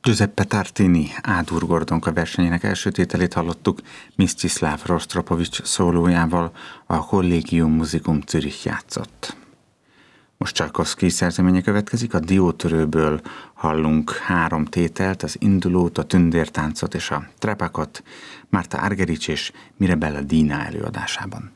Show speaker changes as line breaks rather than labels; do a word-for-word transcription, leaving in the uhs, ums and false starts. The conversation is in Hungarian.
Giuseppe Tartini Ádur Gordonka versenyének első tételét hallottuk Msztyiszláv Rostropovics szólójával, a Collegium Musicum Zürich játszott. Most Csajkovszky szerzeménye következik, a Diótörőből hallunk három tételt, az Indulót, a Tündértáncot és a Trepakot, Marta Argerich és Mirabella Dina előadásában.